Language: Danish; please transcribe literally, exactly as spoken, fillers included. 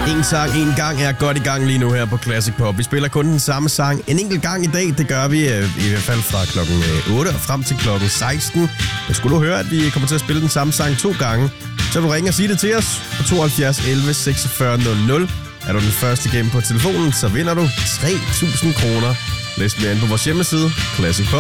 En sang, en gang er godt i gang lige nu her på Classic Pop. Vi spiller kun den samme sang en enkelt gang i dag. Det gør vi øh, i hvert fald fra klokken otte og frem til klokken seksten. Jeg skulle du høre, at vi kommer til at spille den samme sang to gange, så vil du ringe og sige det til os på tooghalvfjerds elleve seksogfyrre nul nul. Er du den første igennem på telefonen, så vinder du tre tusind kroner. Læs mere ind på vores hjemmeside, Classic Pop.